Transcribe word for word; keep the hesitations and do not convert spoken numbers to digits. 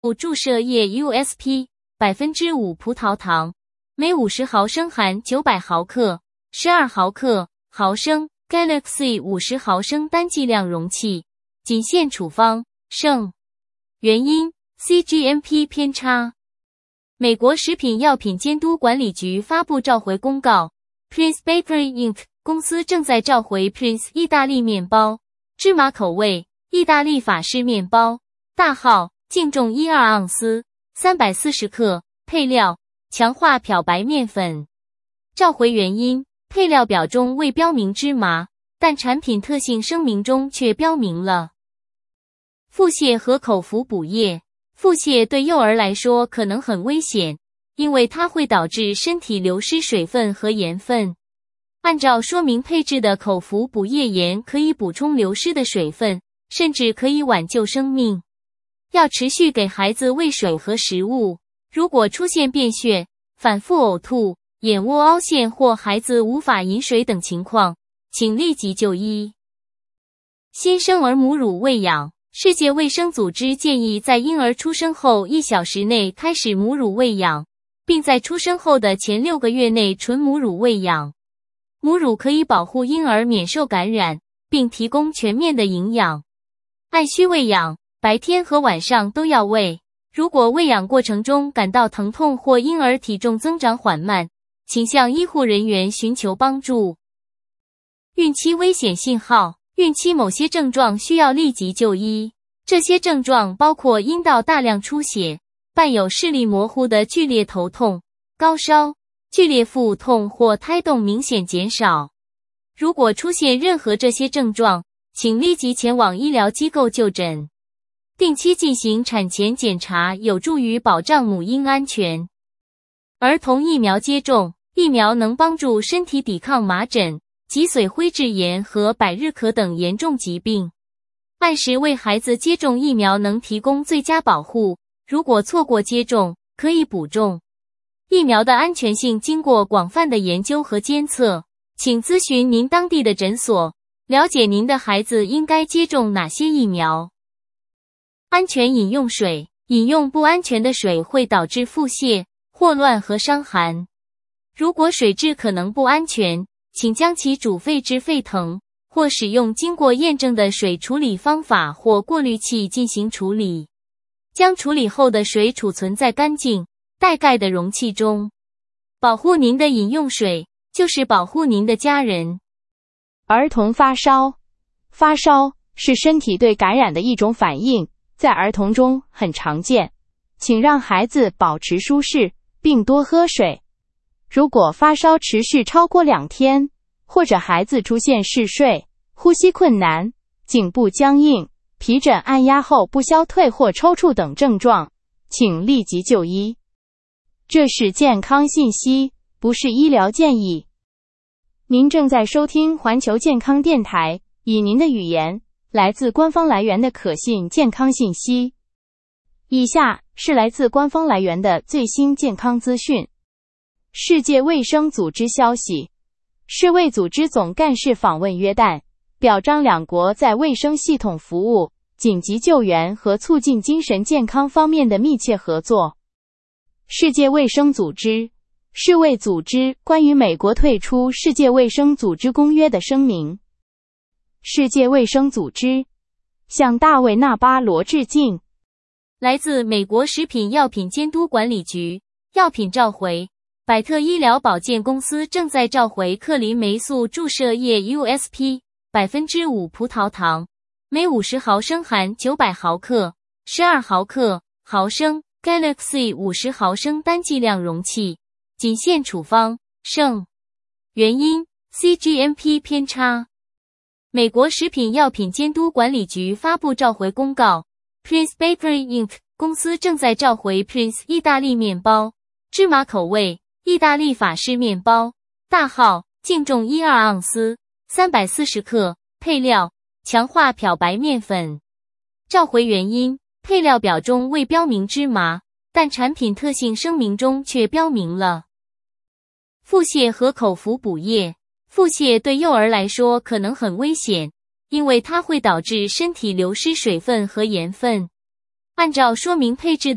注射液 U S P 百分之五 葡萄糖，每五十毫升含九百毫克、十二毫克、毫升 Galaxy 五十毫升单剂量容器，仅限处方，剩。原因 C G M P 偏差。美国食品药品监督管理局发布召回公告 ，Prince Bakery Incorporated 公司正在召回 Prince 意大利面包、芝麻口味、意大利法式面包，大号，净重一二盎司，三百四十克，配料，强化漂白面粉。召回原因，配料表中未标明芝麻，但产品特性声明中却标明了。腹泻和口服补液。腹泻对幼儿来说可能很危险，因为它会导致身体流失水分和盐分。按照说明配置的口服补液盐可以补充流失的水分，甚至可以挽救生命。要持续给孩子喂水和食物。如果出现便血、反复呕吐、眼窝凹陷或孩子无法饮水等情况，请立即就医。新生儿母乳喂养。世界卫生组织建议在婴儿出生后一小时内开始母乳喂养，并在出生后的前六个月内纯母乳喂养。母乳可以保护婴儿免受感染，并提供全面的营养。按需喂养，白天和晚上都要喂。如果喂养过程中感到疼痛或婴儿体重增长缓慢，请向医护人员寻求帮助。孕期危险信号。孕期某些症状需要立即就医，这些症状包括阴道大量出血，伴有视力模糊的剧烈头痛、高烧、剧烈腹痛或胎动明显减少。如果出现任何这些症状，请立即前往医疗机构就诊。定期进行产前检查有助于保障母婴安全。儿童疫苗接种，疫苗能帮助身体抵抗麻疹、脊髓灰质炎和百日咳等严重疾病。按时为孩子接种疫苗能提供最佳保护，如果错过接种，可以补种。疫苗的安全性经过广泛的研究和监测，请咨询您当地的诊所，了解您的孩子应该接种哪些疫苗。安全饮用水，饮用不安全的水会导致腹泻、霍乱和伤寒。如果水质可能不安全，请将其煮沸至沸腾，或使用经过验证的水处理方法或过滤器进行处理。将处理后的水储存在干净、带盖的容器中。保护您的饮用水，就是保护您的家人。 儿童发烧。发烧是身体对感染的一种反应，在儿童中很常见。请让孩子保持舒适，并多喝水。如果发烧持续超过两天，或者孩子出现嗜睡、呼吸困难、颈部僵硬、皮疹按压后不消退或抽搐等症状，请立即就医。这是健康信息，不是医疗建议。您正在收听环球健康电台，以您的语言，来自官方来源的可信健康信息。以下是来自官方来源的最新健康资讯。世界卫生组织消息，世卫组织总干事访问约旦，表彰两国在卫生系统服务、紧急救援和促进精神健康方面的密切合作。世界卫生组织，世卫组织关于美国退出世界卫生组织公约的声明。世界卫生组织向大卫·纳巴罗致敬。 来自美国食品药品监督管理局，药品召回。百特医疗保健公司正在召回克林霉素注射液 U S P 百分之五 葡萄糖，每五十毫升含九百毫克、十二毫克、毫升 Galaxy 五十毫升单剂量容器，仅限处方，剩。原因 C G M P 偏差。美国食品药品监督管理局发布召回公告 ，Prince Bakery Incorporated 公司正在召回 Prince 意大利面包、芝麻口味、意大利法式面包，大号，净重一二盎司，三百四十克，配料，强化漂白面粉。召回原因，配料表中未标明芝麻，但产品特性声明中却标明了。腹泻和口服补液。腹泻对幼儿来说可能很危险，因为它会导致身体流失水分和盐分。按照说明配置的